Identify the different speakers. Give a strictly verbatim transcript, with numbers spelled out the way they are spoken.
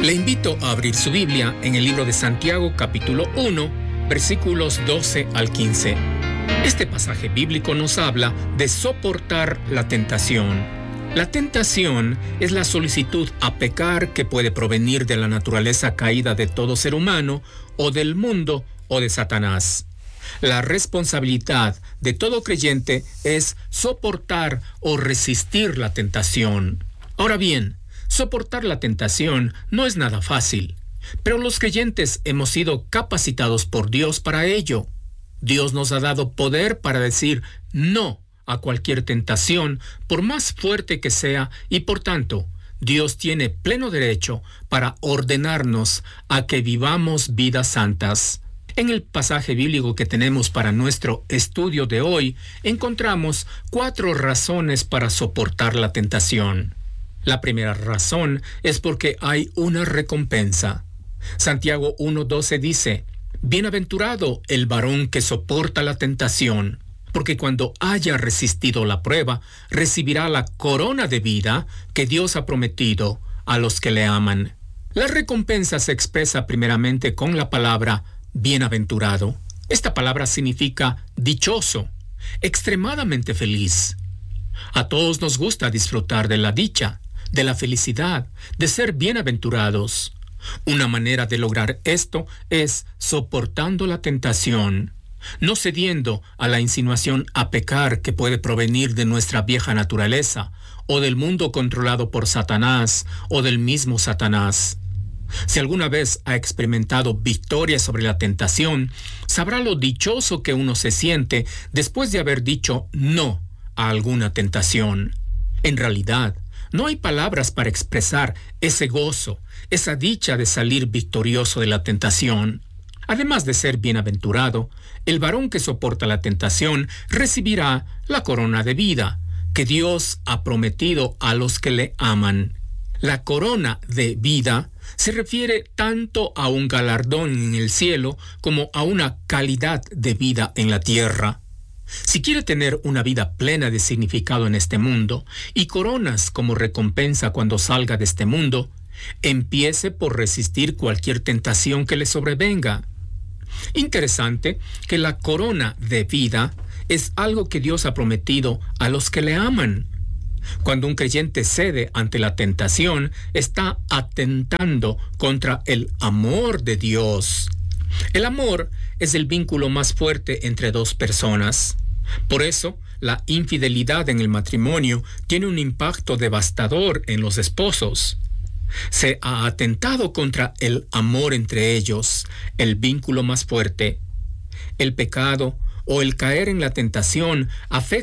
Speaker 1: Le invito a abrir su Biblia en el libro de Santiago capítulo uno, versículos doce al quince. Este pasaje bíblico nos habla de soportar la tentación. La tentación es la solicitud a pecar que puede provenir de la naturaleza caída de todo ser humano, o del mundo, o de Satanás. La responsabilidad de todo creyente es soportar o resistir la tentación. Ahora bien, soportar la tentación no es nada fácil, pero los creyentes hemos sido capacitados por Dios para ello. Dios nos ha dado poder para decir no a cualquier tentación, por más fuerte que sea, y por tanto, Dios tiene pleno derecho para ordenarnos a que vivamos vidas santas. En el pasaje bíblico que tenemos para nuestro estudio de hoy, encontramos cuatro razones para soportar la tentación. La primera razón es porque hay una recompensa. Santiago uno doce dice: «Bienaventurado el varón que soporta la tentación, porque cuando haya resistido la prueba, recibirá la corona de vida que Dios ha prometido a los que le aman». La recompensa se expresa primeramente con la palabra bienaventurado. Esta palabra significa dichoso, extremadamente feliz. A todos nos gusta disfrutar de la dicha, de la felicidad, de ser bienaventurados. Una manera de lograr esto es soportando la tentación, no cediendo a la insinuación a pecar que puede provenir de nuestra vieja naturaleza, o del mundo controlado por Satanás, o del mismo Satanás. Si alguna vez ha experimentado victoria sobre la tentación, sabrá lo dichoso que uno se siente después de haber dicho no a alguna tentación. En realidad, no hay palabras para expresar ese gozo, esa dicha de salir victorioso de la tentación. Además de ser bienaventurado, el varón que soporta la tentación recibirá la corona de vida que Dios ha prometido a los que le aman. La corona de vida se refiere tanto a un galardón en el cielo como a una calidad de vida en la tierra. Si quiere tener una vida plena de significado en este mundo y coronas como recompensa cuando salga de este mundo, empiece por resistir cualquier tentación que le sobrevenga. Interesante que la corona de vida es algo que Dios ha prometido a los que le aman. Cuando un creyente cede ante la tentación, está atentando contra el amor de Dios. El amor es el vínculo más fuerte entre dos personas. Por eso, la infidelidad en el matrimonio tiene un impacto devastador en los esposos. Se ha atentado contra el amor entre ellos, el vínculo más fuerte. El pecado o el caer en la tentación afecta